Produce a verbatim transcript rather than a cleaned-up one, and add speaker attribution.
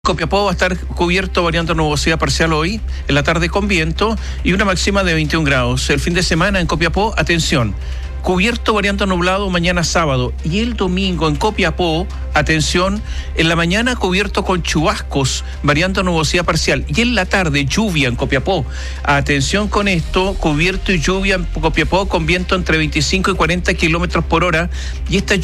Speaker 1: Copiapó va a estar cubierto variando nubosidad parcial hoy, en la tarde con viento y una máxima de veintiún grados. El fin de semana en Copiapó, atención, cubierto variando nublado mañana sábado, y el domingo en Copiapó, atención, en la mañana cubierto con chubascos, variando nubosidad parcial, y en la tarde lluvia en Copiapó. Atención con esto, cubierto y lluvia en Copiapó con viento entre veinticinco y cuarenta kilómetros por hora, y esta